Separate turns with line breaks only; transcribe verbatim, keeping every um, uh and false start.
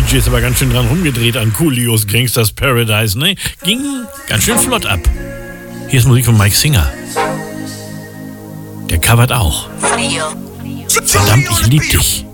D Js aber ganz schön dran rumgedreht an Coolios Gangsters Paradise, ne? Ging ganz schön flott ab. Hier ist Musik von Mike Singer. Der covert auch. Verdammt, ich lieb dich.